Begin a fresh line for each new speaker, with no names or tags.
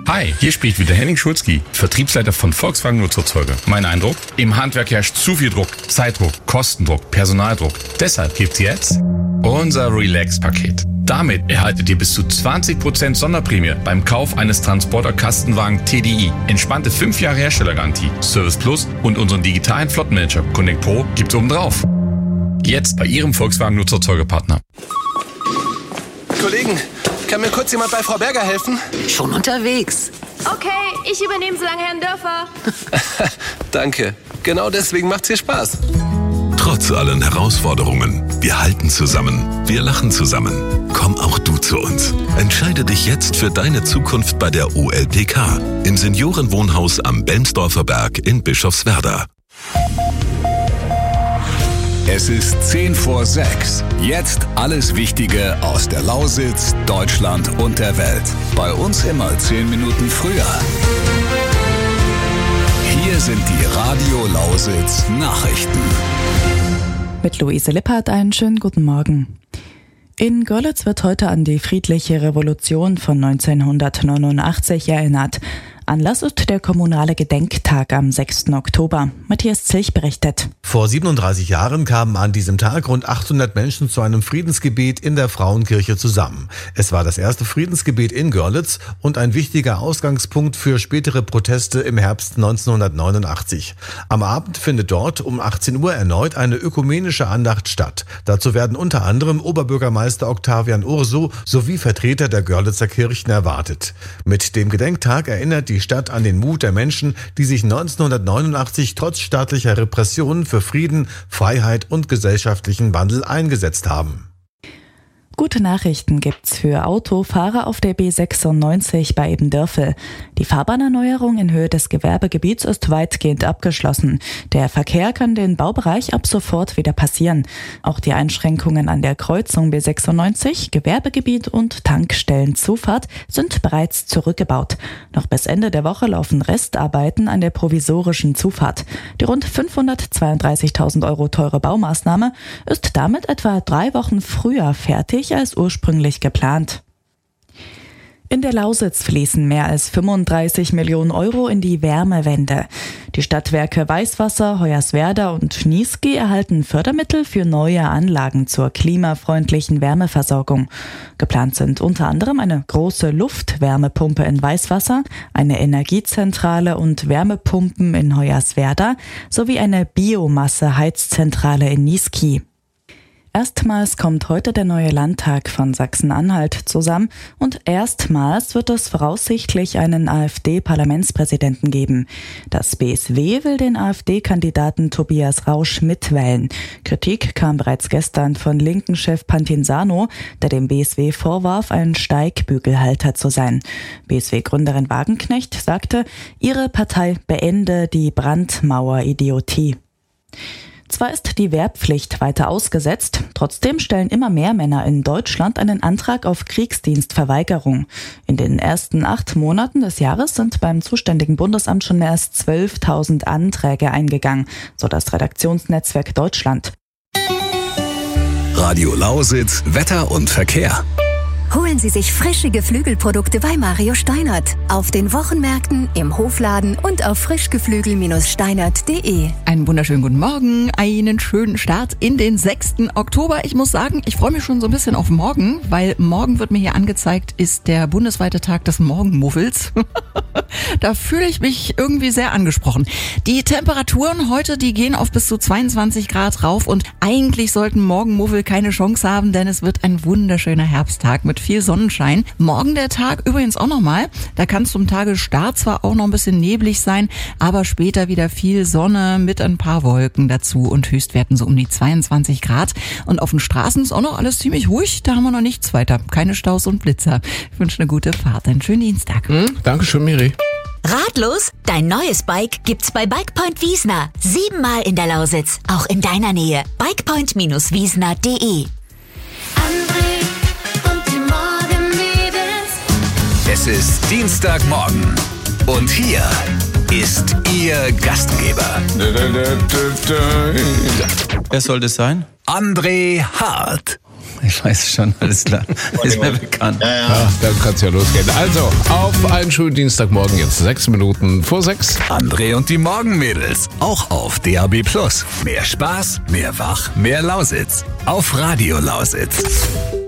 Hi, hier spricht wieder Henning Schulzki, Vertriebsleiter von Volkswagen Nutzerzeuge. Mein Eindruck? Im Handwerk herrscht zu viel Druck, Zeitdruck, Kostendruck, Personaldruck. Deshalb gibt's jetzt unser Relax-Paket. Damit erhaltet ihr bis zu 20% Sonderprämie beim Kauf eines Transporter-Kastenwagen TDI. Entspannte 5 Jahre Herstellergarantie, Service Plus und unseren digitalen Flottenmanager Connect Pro gibt's obendrauf. Jetzt bei Ihrem Volkswagen Nutzerzeugepartner.
Kollegen, kann mir kurz jemand bei Frau Berger helfen?
Schon unterwegs.
Okay, ich übernehme so lange Herrn Dörfer.
Danke. Genau deswegen macht's hier Spaß.
Trotz allen Herausforderungen, wir halten zusammen, wir lachen zusammen. Komm auch du zu uns. Entscheide dich jetzt für deine Zukunft bei der OLPK im Seniorenwohnhaus am Belmsdorfer Berg in Bischofswerda.
Es ist 5:10. Jetzt alles Wichtige aus der Lausitz, Deutschland und der Welt. Bei uns immer 10 Minuten früher. Hier sind die Radio Lausitz Nachrichten.
Mit Luise Lippert einen schönen guten Morgen. In Görlitz wird heute an die friedliche Revolution von 1989 erinnert. Anlass ist der kommunale Gedenktag am 6. Oktober. Matthias Zilch berichtet.
Vor 37 Jahren kamen an diesem Tag rund 800 Menschen zu einem Friedensgebet in der Frauenkirche zusammen. Es war das erste Friedensgebet in Görlitz und ein wichtiger Ausgangspunkt für spätere Proteste im Herbst 1989. Am Abend findet dort um 18 Uhr erneut eine ökumenische Andacht statt. Dazu werden unter anderem Oberbürgermeister Octavian Urso sowie Vertreter der Görlitzer Kirchen erwartet. Mit dem Gedenktag erinnert die Stadt an den Mut der Menschen, die sich 1989 trotz staatlicher Repressionen für Frieden, Freiheit und gesellschaftlichen Wandel eingesetzt haben.
Gute Nachrichten gibt's für Autofahrer auf der B96 bei Ebendörfel. Die Fahrbahnerneuerung in Höhe des Gewerbegebiets ist weitgehend abgeschlossen. Der Verkehr kann den Baubereich ab sofort wieder passieren. Auch die Einschränkungen an der Kreuzung B96, Gewerbegebiet und Tankstellenzufahrt sind bereits zurückgebaut. Noch bis Ende der Woche laufen Restarbeiten an der provisorischen Zufahrt. Die rund 532.000 € teure Baumaßnahme ist damit etwa 3 Wochen früher fertig als ursprünglich geplant. In der Lausitz fließen mehr als 35 Millionen € in die Wärmewende. Die Stadtwerke Weißwasser, Hoyerswerda und Niesky erhalten Fördermittel für neue Anlagen zur klimafreundlichen Wärmeversorgung. Geplant sind unter anderem eine große Luftwärmepumpe in Weißwasser, eine Energiezentrale und Wärmepumpen in Hoyerswerda sowie eine Biomasse-Heizzentrale in Niesky. Erstmals kommt heute der neue Landtag von Sachsen-Anhalt zusammen und erstmals wird es voraussichtlich einen AfD-Parlamentspräsidenten geben. Das BSW will den AfD-Kandidaten Tobias Rausch mitwählen. Kritik kam bereits gestern von Linken-Chef Pantin der dem BSW vorwarf, ein Steigbügelhalter zu sein. BSW-Gründerin Wagenknecht sagte, ihre Partei beende die Brandmauer-Idiotie. Zwar ist die Wehrpflicht weiter ausgesetzt, trotzdem stellen immer mehr Männer in Deutschland einen Antrag auf Kriegsdienstverweigerung. In den ersten 8 Monaten des Jahres sind beim zuständigen Bundesamt schon mehr als 12.000 Anträge eingegangen, so das Redaktionsnetzwerk Deutschland.
Radio Lausitz, Wetter und Verkehr.
Holen Sie sich frische Geflügelprodukte bei Mario Steinert. Auf den Wochenmärkten, im Hofladen und auf frischgeflügel-steinert.de.
Einen wunderschönen guten Morgen, einen schönen Start in den 6. Oktober. Ich muss sagen, ich freue mich schon so ein bisschen auf morgen, weil morgen wird mir hier angezeigt, ist der bundesweite Tag des Morgenmuffels. Da fühle ich mich irgendwie sehr angesprochen. Die Temperaturen heute, die gehen auf bis zu 22 Grad rauf und eigentlich sollten Morgenmuffel keine Chance haben, denn es wird ein wunderschöner Herbsttag mit viel Sonnenschein. Morgen der Tag übrigens auch nochmal. Da kann es zum Tagesstart zwar auch noch ein bisschen neblig sein, aber später wieder viel Sonne mit ein paar Wolken dazu und Höchstwerten so um die 22 Grad. Und auf den Straßen ist auch noch alles ziemlich ruhig. Da haben wir noch nichts weiter. Keine Staus und Blitzer. Ich wünsche eine gute Fahrt. Einen schönen Dienstag.
Dankeschön, Miri.
Ratlos? Dein neues Bike gibt's bei Bikepoint Wiesner. 7-mal in der Lausitz. Auch in deiner Nähe. Bikepoint-wiesner.de.
Es ist Dienstagmorgen und hier ist Ihr Gastgeber.
Wer soll das sein?
André Hart.
Ich weiß schon, alles klar. Ist mir bekannt.
Ja, dann kann's ja losgehen. Also, auf einen schönen Dienstagmorgen, jetzt 6 Minuten vor 6.
André und die Morgenmädels, auch auf DAB+. Mehr Spaß, mehr Wach, mehr Lausitz. Auf Radio Lausitz.